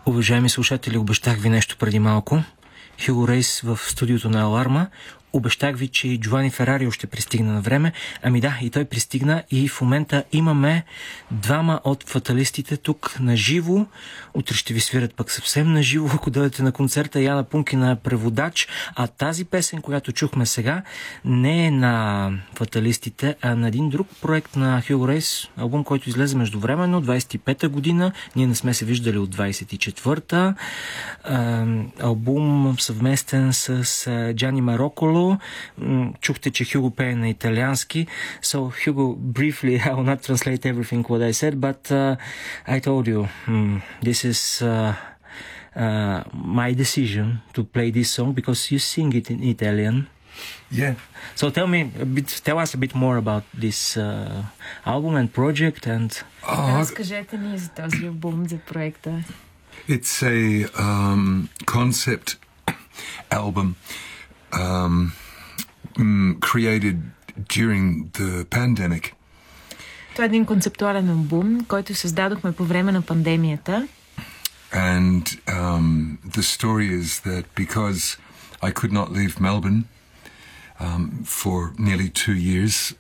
Уважаеми слушатели, обещах ви нещо преди малко. Хюго Рейс в студиото на Аларма. Обещах ви, че и Джовани Ферарио ще пристигне на време. Ами да, и той пристигна и в момента имаме двама от фаталистите тук на живо. Утре ще ви свирят пък съвсем на живо, ако дойдете на концерта. Яна Пункина е преводач, а тази песен, която чухме сега, не е на фаталистите, а на един друг проект на Хюго Рейс, албум, който излезе междувременно, 25-та година. Ние не сме се виждали от 24-та. Албум съвместен с Джани Мароколо. Чухте, че Хюго пее на италиански. So, Hugo, briefly, I will not translate everything what I said, but I told you, this is my decision to play this song because you sing it in Italian. Yeah. So tell us a bit more about this album and project and... Разкажете ни за този албум, за проекта. It's a concept album created during the pandemic. Това е един концептуален албум, който създадохме по време на пандемията. And the story is that because I could not leave Melbourne for nearly 2 years,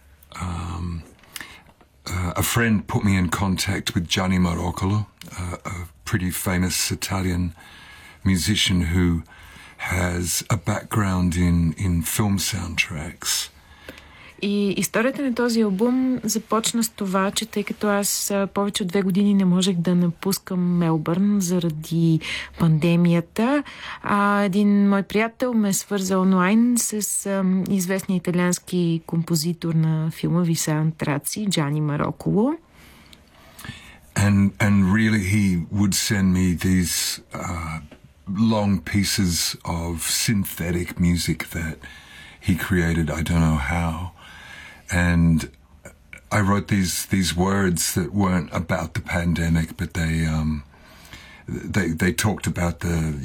a friend put me in contact with Gianni Marocolo, a pretty famous Italian musician who has a background in film soundtracks. И историята на този албум започна с това, че тъй като аз повече от 2 години не можех да напускам Мелбърн заради пандемията, един мой приятел ме свърза онлайн с известния италиански композитор на филмови саундтраци Джани Мароколо. And really he would send me these long pieces of synthetic music that he created, I don't know how. And I wrote these words that weren't about the pandemic, but they talked about the